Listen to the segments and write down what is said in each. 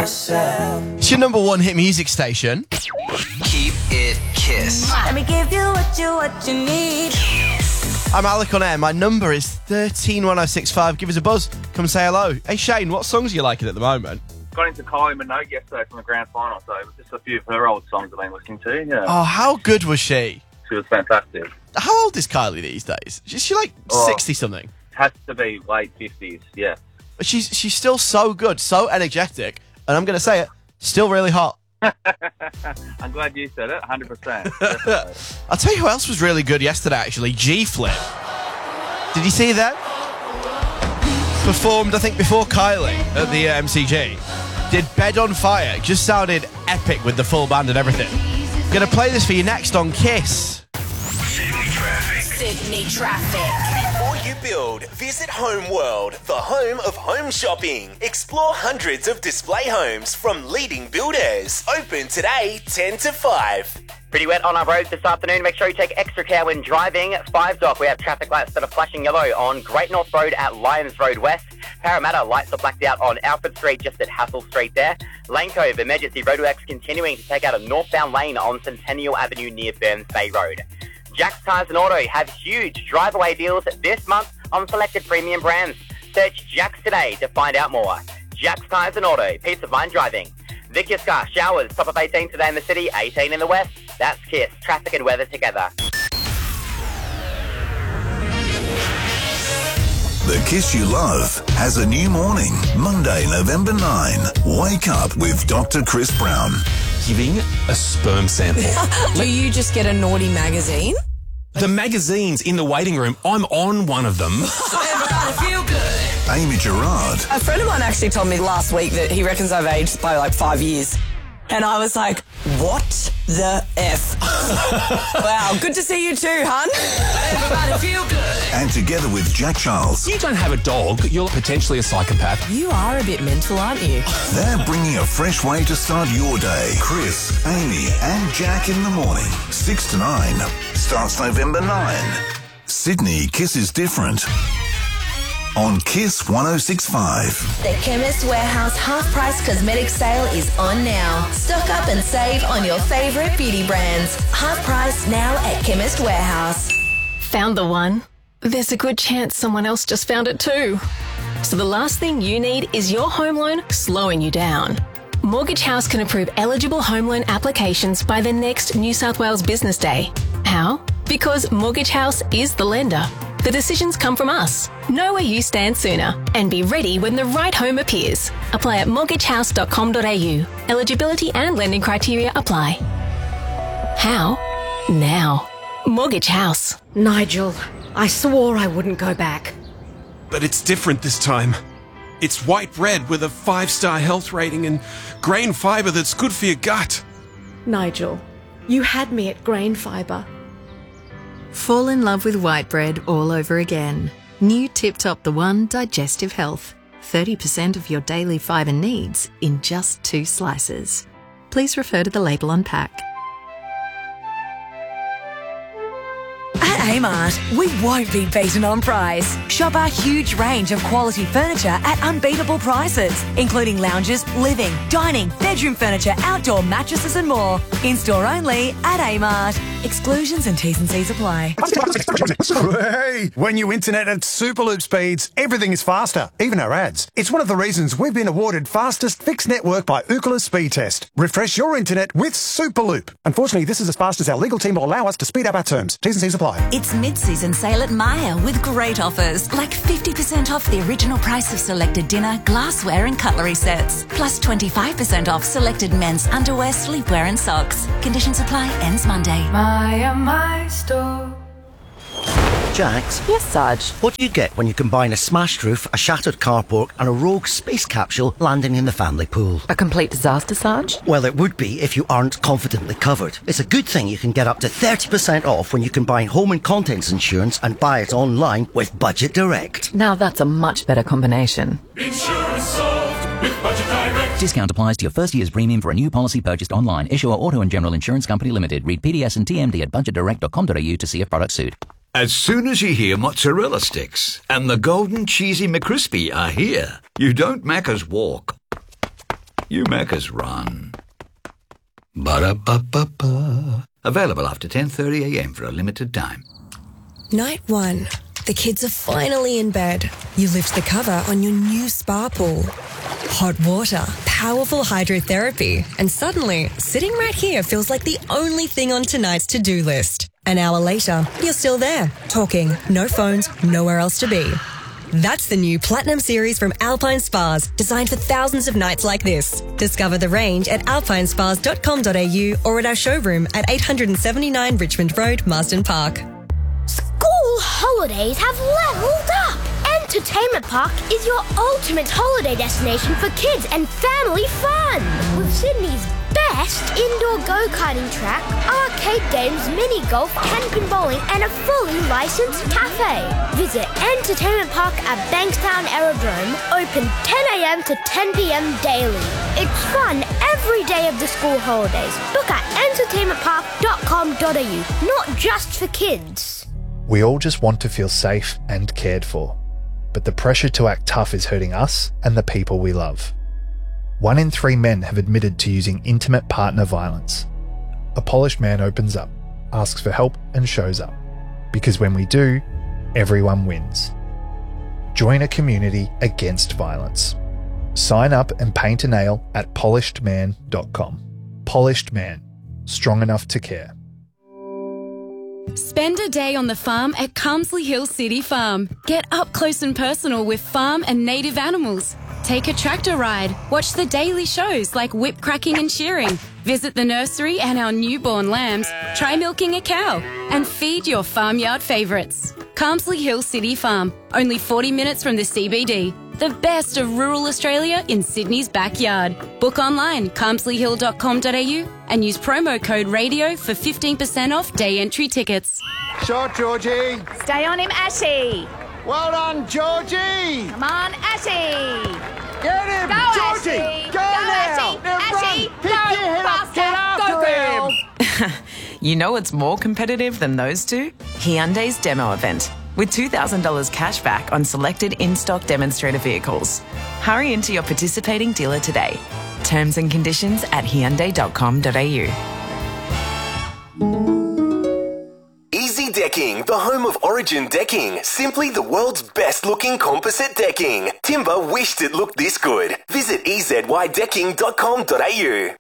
yourself. It's your number one hit music station. Keep it Kiss. Let me give you what you need. I'm Alec on air. My number is 131065. Give us a buzz. Come say hello. Hey, Shane, what songs are you liking at the moment? Got into Kylie Minogue yesterday from the grand final, so just a few of her old songs I've been listening to. Yeah, Oh, how good was she? she was fantastic. How old is Kylie these days? Is she like 60-something? Has to be late 50s, yeah. But she's still so good, so energetic, and I'm going to say it, still really hot. I'm glad you said it, 100%. I'll tell you who else was really good yesterday, actually. G-Flip. Did you see that? Performed, I think, before Kylie at the MCG. Did Bed on Fire. It just sounded epic with the full band and everything. Gonna play this for you next on Kiss. Sydney Traffic. Before you build, visit Home World, the home of home shopping. Explore hundreds of display homes from leading builders. Open today, 10 to 5. Pretty wet on our roads this afternoon. Make sure you take extra care when driving. 5 Dock, we have traffic lights that are flashing yellow on Great North Road at Lyons Road West. Parramatta, lights are blacked out on Alfred Street just at Hassel Street there. Lane Cove, emergency roadworks continuing to take out a northbound lane on Centennial Avenue near Burns Bay Road. Jack's Tyres and Auto have huge drive-away deals this month on selected premium brands. Search Jack's today to find out more. Jack's Tyres and Auto, peace of mind driving. Vic Car, showers, top of 18 today in the city, 18 in the west. That's Kiss, traffic and weather together. The Kiss You Love has a new morning. Monday, November 9. Wake up with Dr. Chris Brown. Giving a sperm sample. Do you just get a naughty magazine? The magazines in the waiting room, I'm on one of them. Everybody feel good. Amy Gerard. A friend of mine actually told me last week that he reckons I've aged by like 5 years. And I was like, what the F? Wow, good to see you too, hun. Everybody feel good. And together with Jack Charles, You don't have a dog, you're potentially a psychopath. You are a bit mental, aren't you? they're bringing a fresh way to start your day. Chris, Amy and Jack in the morning. 6 to 9. Starts November 9. Sydney Kiss is different. On Kiss 106.5. The Chemist Warehouse half-price cosmetic sale is on now. Stock up and save on your favourite beauty brands. Half price now at Chemist Warehouse. Found the one? There's a good chance someone else just found it too. So the last thing you need is your home loan slowing you down. Mortgage House can approve eligible home loan applications by the next New South Wales Business Day. How? Because Mortgage House is the lender. The decisions come from us. Know where you stand sooner and be ready when the right home appears. Apply at mortgagehouse.com.au. Eligibility and lending criteria apply. How? Now. Mortgage House. Nigel, I swore I wouldn't go back. But it's different this time. It's white bread with a 5-star health rating and grain fibre that's good for your gut. Nigel, you had me at grain fibre. Fall in love with white bread all over again. New Tip Top The One Digestive Health. 30% of your daily fibre needs in just 2 slices. Please refer to the label on pack. At Amart, we won't be beaten on price. Shop our huge range of quality furniture at unbeatable prices, including lounges, living, dining, bedroom furniture, outdoor mattresses and more. In-store only at Amart. Exclusions and T's and C's apply. Hey, when you internet at Superloop speeds, everything is faster, even our ads. It's one of the reasons we've been awarded fastest fixed network by Ookla Speed Test. Refresh your internet with Superloop. Unfortunately, this is as fast as our legal team will allow us to speed up our terms. T's and C's apply. It's mid-season sale at Myer with great offers, like 50% off the original price of selected dinner, glassware and cutlery sets, plus 25% off selected men's underwear, sleepwear and socks. Conditions apply, ends Monday. My store. Jax? Yes, Sarge? What do you get when you combine a smashed roof, a shattered carport and a rogue space capsule landing in the family pool? A complete disaster, Sarge? Well, it would be if you aren't confidently covered. It's a good thing you can get up to 30% off when you combine home and contents insurance and buy it online with Budget Direct. Now that's a much better combination. Insurance solved with Budget Direct. Discount applies to your first year's premium for a new policy purchased online. Issuer Auto and General Insurance Company Limited. Read PDS and TMD at budgetdirect.com.au to see if products suit. As soon as you hear mozzarella sticks and the golden cheesy McCrispy are here, you don't Macca's walk. You make us run. Ba-da-ba-ba-ba. Available after 10:30am for a limited time. Night 1. The kids are finally in bed. You lift the cover on your new spa pool. Hot water, powerful hydrotherapy, and suddenly, sitting right here feels like the only thing on tonight's to-do list. An hour later, you're still there, talking, no phones, nowhere else to be. That's the new Platinum Series from Alpine Spas, designed for thousands of nights like this. Discover the range at alpinespas.com.au or at our showroom at 879 Richmond Road, Marsden Park. School holidays have leveled up! Entertainment Park is your ultimate holiday destination for kids and family fun! With Sydney's best indoor go-karting track, arcade games, mini-golf, ten-pin bowling and a fully licensed cafe. Visit Entertainment Park at Bankstown Aerodrome, open 10am to 10pm daily. It's fun every day of the school holidays. Book at entertainmentpark.com.au, not just for kids. We all just want to feel safe and cared for. But the pressure to act tough is hurting us and the people we love. 1 in 3 men have admitted to using intimate partner violence. A polished man opens up, asks for help and shows up. Because when we do, everyone wins. Join a community against violence. Sign up and paint a nail at polishedman.com. Polished Man. Strong enough to care. Spend a day on the farm at Carmsley Hill City Farm. Get up close and personal with farm and native animals. Take a tractor ride. Watch the daily shows like whip cracking and shearing. Visit the nursery and our newborn lambs. Try milking a cow. And feed your farmyard favourites. Carmsley Hill City Farm. Only 40 minutes from the CBD. The best of rural Australia in Sydney's backyard. Book online, carmsleyhill.com.au and use promo code RADIO for 15% off day entry tickets. Shot, Georgie. Stay on him, Ashy. Well done, Georgie. Come on, Ashy. Get him, Go, Georgie. Ashy. Go now. Ashy. Ashy. Run. Pick your head up. Get after him. You know what's more competitive than those two? Hyundai's demo event. With $2,000 cash back on selected in-stock demonstrator vehicles. Hurry into your participating dealer today. Terms and conditions at Hyundai.com.au. Easy Decking, the home of Origin Decking. Simply the world's best looking composite decking. Timber wished it looked this good. Visit ezydecking.com.au.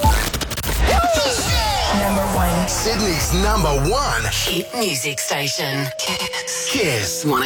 Number 1. Sydney's number 1 hit music station. Kiss.